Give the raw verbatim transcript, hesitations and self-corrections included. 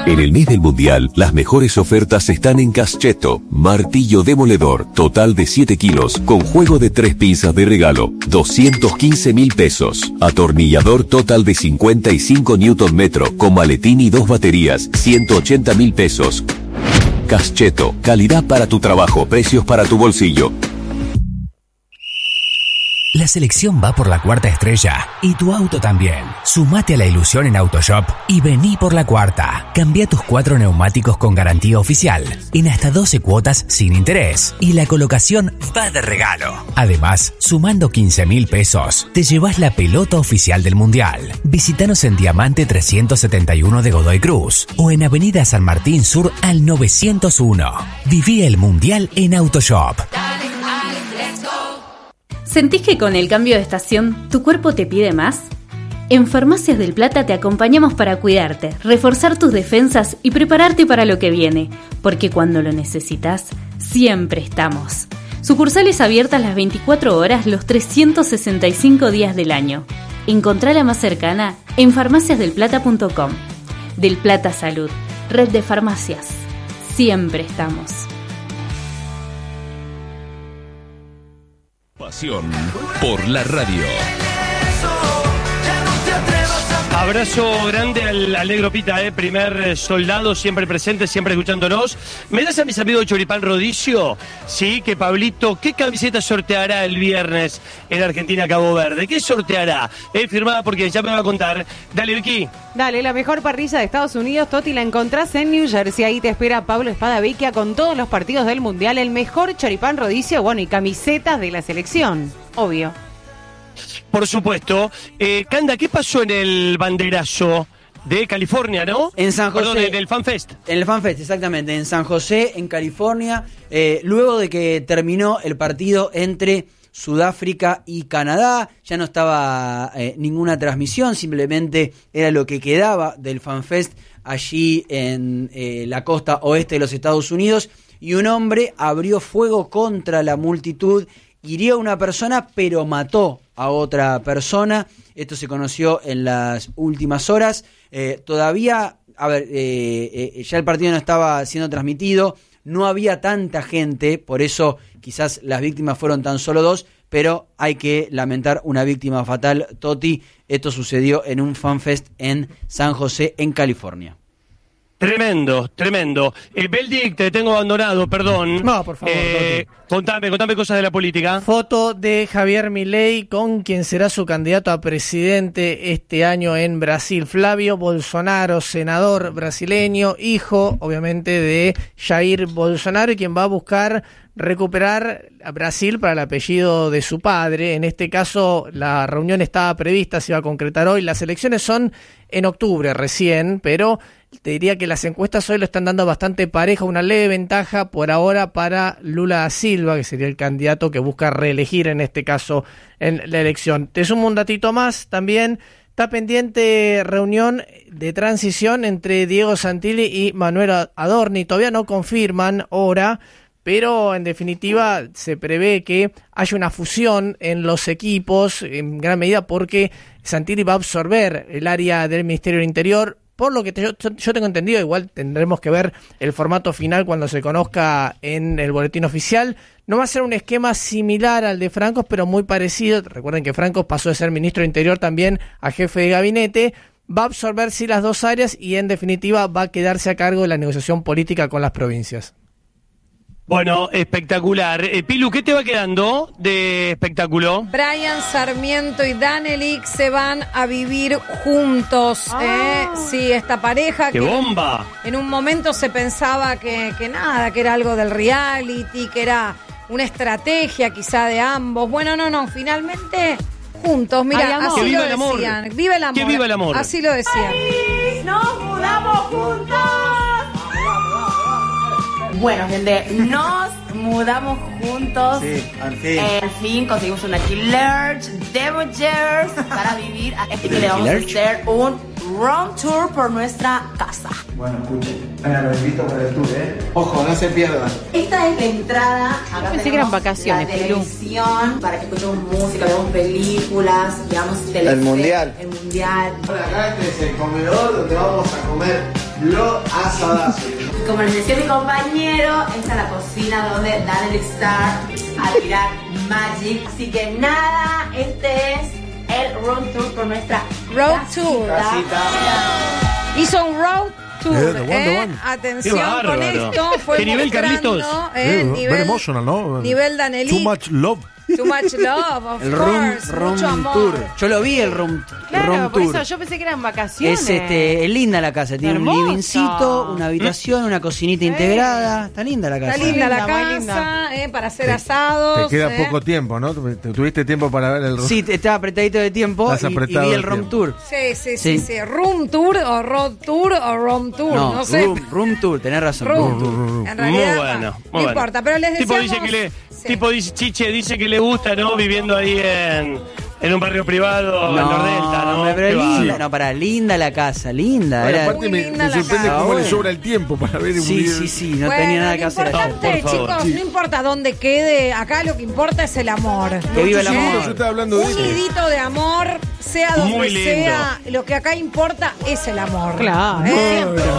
En el mes del Mundial, las mejores ofertas están en Cascheto. Martillo demoledor, total de siete kilos, con juego de tres pinzas de regalo, doscientos quince mil pesos. Atornillador total de cincuenta y cinco newton metro, con maletín y dos baterías, ciento ochenta mil pesos. Cascheto, calidad para tu trabajo, precios para tu bolsillo. La selección va por la cuarta estrella y tu auto también. Sumate a la ilusión en Autoshop y vení por la cuarta. Cambia tus cuatro neumáticos con garantía oficial en hasta doce cuotas sin interés y la colocación va de regalo. Además, sumando quince mil pesos, te llevas la pelota oficial del Mundial. Visítanos en Diamante trescientos setenta y uno de Godoy Cruz o en Avenida San Martín Sur al novecientos uno. Viví el Mundial en Autoshop. ¿Sentís que con el cambio de estación tu cuerpo te pide más? En Farmacias del Plata te acompañamos para cuidarte, reforzar tus defensas y prepararte para lo que viene, porque cuando lo necesitas, siempre estamos. Sucursales abiertas las veinticuatro horas los trescientos sesenta y cinco días del año. Encontrá la más cercana en farmacias del plata punto com. Del Plata Salud, red de farmacias. Siempre estamos. Pasión por la radio. Abrazo grande al, al Negro Pita, eh, primer soldado, siempre presente, siempre escuchándonos. ¿Me das a mis amigos de Choripán Rodicio? Sí, que Pablito, ¿qué camiseta sorteará el viernes en Argentina Cabo Verde? ¿Qué sorteará? Eh, firmada porque ya me va a contar. Dale, Vicky. Dale, la mejor parrilla de Estados Unidos, Toti, la encontrás en New Jersey. Ahí te espera Pablo Espadavicchia con todos los partidos del Mundial, el mejor Choripán Rodicio, bueno, y camisetas de la selección, obvio. Por supuesto. Eh, Canda, ¿qué pasó en el banderazo de California, no? En San José. Perdón, en el FanFest. En el FanFest, exactamente. En San José, en California. Eh, luego de que terminó el partido entre Sudáfrica y Canadá, ya no estaba eh, ninguna transmisión, simplemente era lo que quedaba del FanFest allí en eh, la costa oeste de los Estados Unidos. Y un hombre abrió fuego contra la multitud, hirió a una persona, pero mató a otra persona. Esto se conoció en las últimas horas. Eh, todavía, a ver, eh, eh, ya el partido no estaba siendo transmitido, no había tanta gente, por eso quizás las víctimas fueron tan solo dos, pero hay que lamentar una víctima fatal, Toti. Esto sucedió en un FanFest en San José, en California. Tremendo, tremendo. Eh, Beldic, te tengo abandonado, perdón. No, por favor. Eh, contame, contame cosas de la política. Foto de Javier Milei con quien será su candidato a presidente este año en Brasil. Flávio Bolsonaro, senador brasileño, hijo, obviamente, de Jair Bolsonaro, y quien va a buscar recuperar a Brasil para el apellido de su padre. En este caso, la reunión estaba prevista, se iba a concretar hoy. Las elecciones son en octubre recién, pero te diría que las encuestas hoy lo están dando bastante parejo, una leve ventaja por ahora para Lula da Silva, que sería el candidato que busca reelegir en este caso en la elección. Te sumo un datito más también. Está pendiente reunión de transición entre Diego Santilli y Manuel Adorni. Todavía no confirman hora, pero en definitiva se prevé que haya una fusión en los equipos, en gran medida porque Santilli va a absorber el área del Ministerio del Interior. Por lo que te, yo, yo tengo entendido, igual tendremos que ver el formato final cuando se conozca en el boletín oficial. No va a ser un esquema similar al de Francos, pero muy parecido. Recuerden que Francos pasó de ser ministro de Interior también a jefe de gabinete. Va a absorber sí las dos áreas y en definitiva va a quedarse a cargo de la negociación política con las provincias. Bueno, espectacular. Eh, Pilu, ¿qué te va quedando de espectáculo? Brian Sarmiento y Danelik se van a vivir juntos. Ah. ¿eh? Sí, esta pareja. ¡Qué que bomba! En un momento se pensaba que, que nada, que era algo del reality, que era una estrategia quizá de ambos. Bueno, no, no, finalmente juntos. Mira, así que viva lo el amor. decían. Vive el amor. Que viva el amor. Así lo decían. ¡Ay, nos mudamos juntos! Bueno, gente, nos mudamos juntos. Sí, al fin. Eh, al fin conseguimos una Killer Demogers para vivir. Así que le vamos a hacer un room tour por nuestra casa. Bueno, escuchen, venga, los invito para el tour, ¿eh? Ojo, no se pierdan. Esta es la entrada. Acá pensé que eran vacaciones, la televisión, para que escuchemos música, veamos películas, veamos televisión. El mundial. El mundial. Acá este es el comedor donde vamos a comer Lo asadazo. Como les decía mi compañero, esta es la cocina donde Daniel Star a tirar Magic. Así que nada, este es el road tour por nuestra Road tour. Casita. Hizo un road tour. Yeah, the one, the eh. one. Atención Qué con bárbaro. esto. Fue ¿Qué nivel, mostrando, Carlitos? eh, Eh, nivel, very emotional, ¿no? nivel Danelí. Too much love. Too much love, of El room, course. room mucho amor. tour. Yo lo vi el room, Claro, room por tour. eso yo pensé que eran vacaciones. Es este, es linda la casa, tiene Hermoso. un livingcito, una habitación, una cocinita integrada. Está linda la casa. Está linda la Linda, muy casa, linda. eh, para hacer asados. Te queda eh. poco tiempo, ¿no? Tu- Tuviste tiempo para ver el Sí, estaba apretadito de tiempo Estás y, y apretado vi de el room tiempo. tour. Sí, sí, sí, Sí. sí. Room tour o road tour o room tour, no, No, sé. room, room tour, tenés razón. Room room tour. En Muy realidad, bueno, no muy bueno. importa, pero les Tipo decíamos... dice que le, Sí. tipo dice, Chiche dice que le gusta, ¿no? Viviendo ahí en, en un barrio privado, en Nordelta, ¿no? hombre, pero Qué linda, bárbaro. no, para linda la casa, linda. Bueno, era- aparte Muy me, linda me la sorprende casa. cómo Bueno. le sobra el tiempo para ver un Sí, video. sí, sí, no Bueno, tenía nada lo que hacer allá. importante, Por favor. chicos, Sí. no importa dónde quede, acá lo que importa es el amor. Que viva el ¿Eh? amor. Yo estaba hablando de Un eso. nidito de amor, sea donde Muy lindo. sea, lo que acá importa es el amor. Claro. ¿Eh?